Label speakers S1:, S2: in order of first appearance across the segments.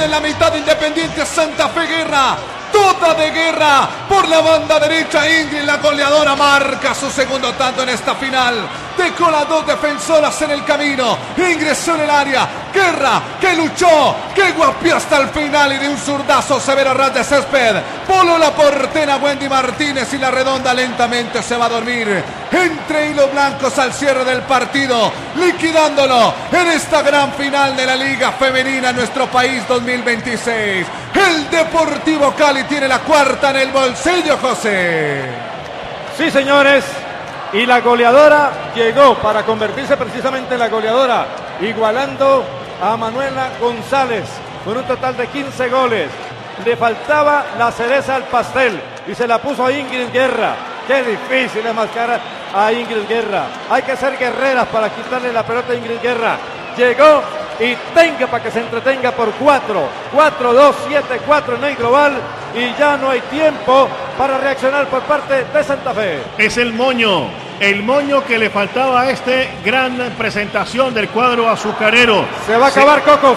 S1: en la mitad de Independiente Santa Fe. Guerra, toda de Guerra, por la banda derecha. Ingrid, la goleadora, marca su segundo tanto en esta final. Dejó las dos defensoras en el camino, ingresó en el área. Guerra, que luchó, que guapió hasta el final y de un zurdazo severo a ras de césped. Voló la portera Wendy Martínez y la redonda lentamente se va a dormir. Entre hilos blancos al cierre del partido, liquidándolo en esta gran final de la Liga Femenina en nuestro país 2026. El Deportivo Cali tiene la cuarta en el bolsillo, José.
S2: Sí, señores. Y la goleadora llegó para convertirse precisamente en la goleadora, igualando a Manuela González con un total de 15 goles. Le faltaba la cereza al pastel y se la puso a Ingrid Guerra. Qué difícil es mascar a Ingrid Guerra. Hay que ser guerreras para quitarle la pelota a Ingrid Guerra. Llegó y tenga para que se entretenga por 4, 2, 7, 4 en el global. Y ya no hay tiempo para reaccionar por parte de Santa Fe.
S3: Es el moño que le faltaba a esta gran presentación del cuadro azucarero.
S2: Se va a acabar Coco,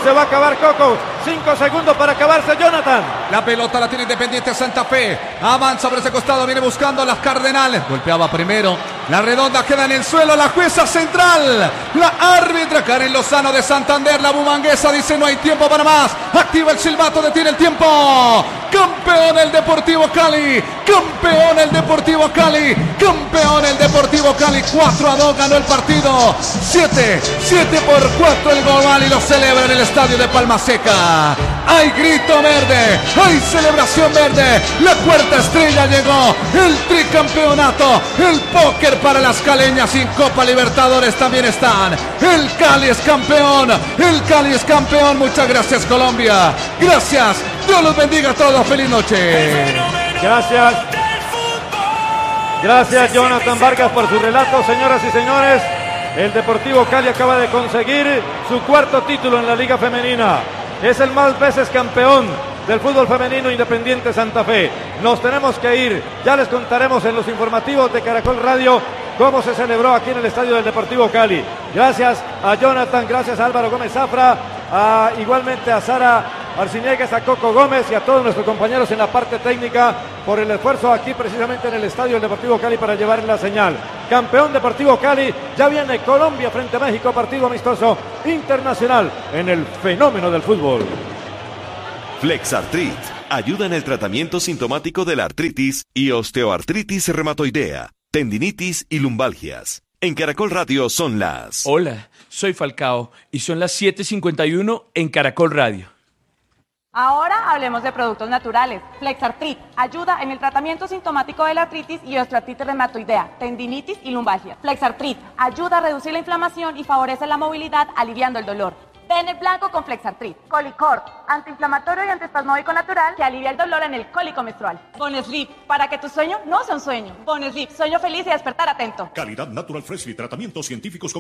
S2: 5 segundos para acabarse, Jonathan.
S1: La pelota la tiene Independiente Santa Fe. Avanza por ese costado, viene buscando a las Cardenales. Golpeaba primero. La redonda queda en el suelo. La jueza central, la árbitra Karen Lozano de Santander, la bumanguesa, dice no hay tiempo para más. Activa el silbato, detiene el tiempo. Campeón el Deportivo Cali. Campeón el Deportivo Cali. Campeón el Deportivo Cali. 4-2 ganó el partido. 7 por 4 el global y lo celebra en el estadio de Palma Seca. Hay grito verde, hay celebración verde. La cuarta estrella llegó. El tricampeonato, el póker para las caleñas y Copa Libertadores también están. El Cali es campeón. El Cali es campeón. Muchas gracias, Colombia. Gracias. Dios los bendiga a todos. Feliz noche.
S2: Gracias. Gracias, Jonathan Vargas, por su relato. Señoras y señores, el Deportivo Cali acaba de conseguir su cuarto título en la Liga Femenina. Es el más veces campeón del fútbol femenino Independiente Santa Fe. Nos tenemos que ir. Ya les contaremos en los informativos de Caracol Radio cómo se celebró aquí en el estadio del Deportivo Cali. Gracias a Jonathan, gracias a Álvaro Gómez Zafra, igualmente a Sara Arciniegues, a Coco Gómez y a todos nuestros compañeros en la parte técnica por el esfuerzo aquí precisamente en el estadio del Deportivo Cali para llevar la señal. Campeón Deportivo Cali, ya viene Colombia frente a México, partido amistoso internacional en el fenómeno del fútbol.
S4: Flexartrit ayuda en el tratamiento sintomático de la artritis y osteoartritis reumatoidea, tendinitis y lumbalgias. En Caracol Radio son las...
S5: Hola, soy Falcao y son las 7:51 en Caracol Radio.
S6: Ahora hablemos de productos naturales. Flexartrit ayuda en el tratamiento sintomático de la artritis y osteoartritis reumatoidea, tendinitis y lumbalgia. Flexartrit ayuda a reducir la inflamación y favorece la movilidad, aliviando el dolor. Bennett Blanco con Flexartrit. Colicort, antiinflamatorio y antiespasmódico natural que alivia el dolor en el cólico menstrual. Bonesleep, para que tu sueño no sea un sueño. Bonesleep, sueño feliz y despertar atento.
S7: Calidad Natural Fresh y tratamientos científicos con